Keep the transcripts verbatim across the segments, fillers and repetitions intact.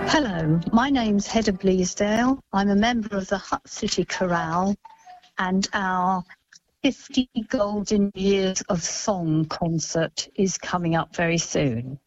Hello, my name's Hedda Bleasdale. I'm a member of the Hutt City Chorale, and our fifty Golden Years of Song concert is coming up very soon.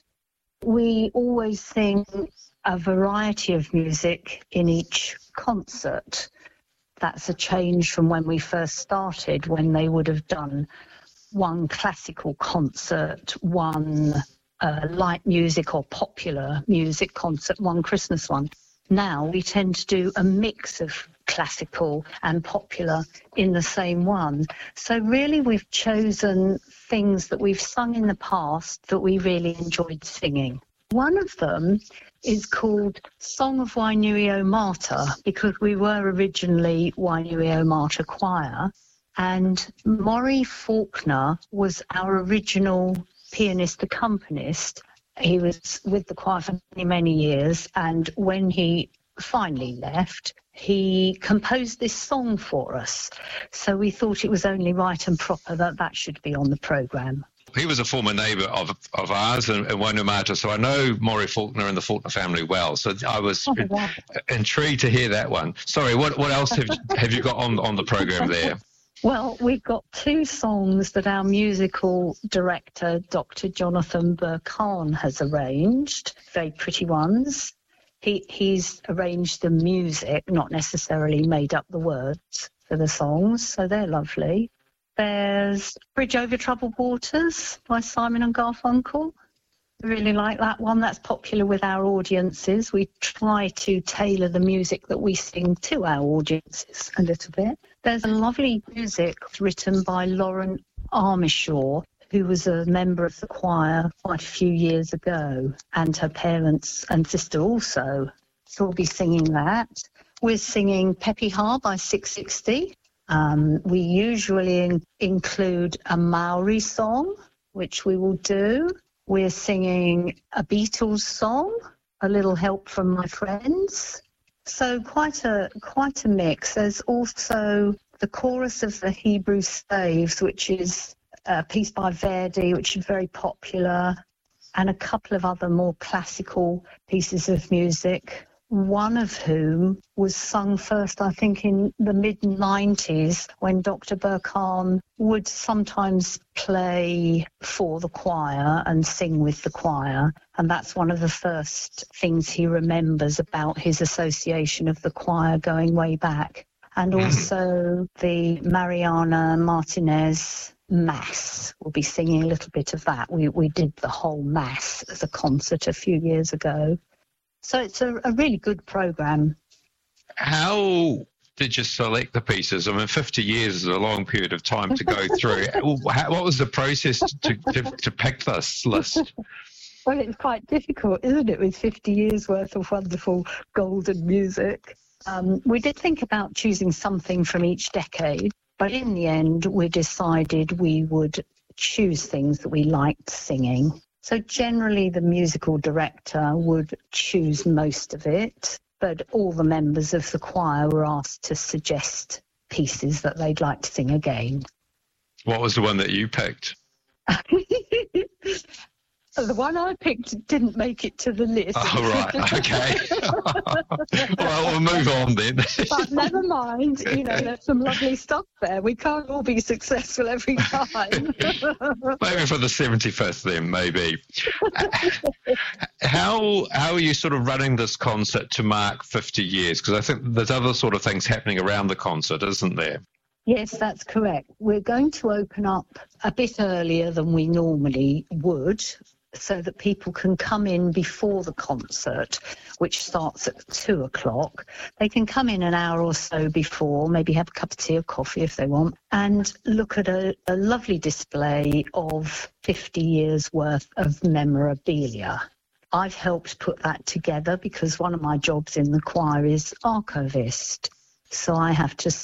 We always sing a variety of music in each concert. That's a change from when we first started, when they would have done one classical concert, one uh, light music or popular music concert, one Christmas one. Now we tend to do a mix of classical and popular in the same one. So really we've chosen things that we've sung in the past that we really enjoyed singing. One of them is called Song of Wainuiō Marta, because we were originally Wainuiō Marta Choir, and Maury Faulkner was our original pianist accompanist. He was with the choir for many, many years, and when he finally left, he composed this song for us. So we thought it was only right and proper that that should be on the programme. He was a former neighbour of of ours in, in Wainuiō Marta, so I know Maury Faulkner and the Faulkner family well. So I was oh, wow. intrigued to hear that one. Sorry, what what else have have you got on on the programme there? Well, we've got two songs that our musical director, Doctor Jonathan Burr-Khan, has arranged. Very pretty ones. He he's arranged the music, not necessarily made up the words for the songs, so they're lovely. There's Bridge Over Troubled Waters by Simon and Garfunkel. I really like that one. That's popular with our audiences. We try to tailor the music that we sing to our audiences a little bit. There's a lovely music written by Lauren Armishaw, who was a member of the choir quite a few years ago, and her parents and sister also. So we'll be singing that. We're singing Peppy Ha by six sixty. Um, we usually in- include a Maori song, which we will do. We're singing a Beatles song, A Little Help from My Friends. So quite a quite a mix. There's also the chorus of the Hebrew Slaves, which is a piece by Verdi, which is very popular, and a couple of other more classical pieces of music, one of whom was sung first, I think, in the mid nineties, when Doctor Burr-Khan would sometimes play for the choir and sing with the choir. And that's one of the first things he remembers about his association of the choir going way back. And also the Mariana Martinez Mass. We'll be singing a little bit of that. We, we did the whole Mass as a concert a few years ago. So it's a, a really good programme. How did you select the pieces? I mean, fifty years is a long period of time to go through. What was the process to, to, to pick this list? Well, it's quite difficult, isn't it, with fifty years worth of wonderful golden music. Um, we did think about choosing something from each decade, but in the end we decided we would choose things that we liked singing. So generally the musical director would choose most of it, but all the members of the choir were asked to suggest pieces that they'd like to sing again. What was the one that you picked? The one I picked didn't make it to the list. Oh, right, okay. Well, we'll move on then. But never mind, you know, there's some lovely stuff there. We can't all be successful every time. Maybe for the seventy-fifth then, maybe. How how are you sort of running this concert to mark fifty years? Because I think there's other sort of things happening around the concert, isn't there? Yes, that's correct. We're going to open up a bit earlier than we normally would, so that people can come in before the concert, which starts at two o'clock. They can come in an hour or so before, maybe have a cup of tea or coffee if they want, and look at a, a lovely display of fifty years worth of memorabilia. I've helped put that together because one of my jobs in the choir is archivist. So I have to